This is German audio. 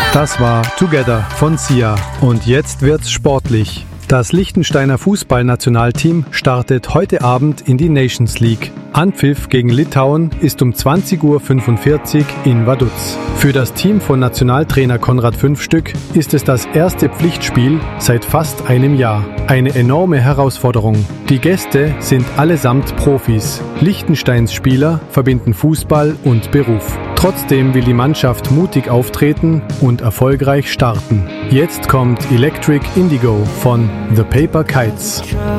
Das war Together von Sia. Und jetzt wird's sportlich. Das Liechtensteiner Fußballnationalteam startet heute Abend in die Nations League. Anpfiff gegen Litauen ist um 20:45 Uhr in Vaduz. Für das Team von Nationaltrainer Konrad Fünfstück ist es das erste Pflichtspiel seit fast einem Jahr. Eine enorme Herausforderung. Die Gäste sind allesamt Profis. Liechtensteins Spieler verbinden Fußball und Beruf. Trotzdem will die Mannschaft mutig auftreten und erfolgreich starten. Jetzt kommt Electric Indigo von The Paper Kites.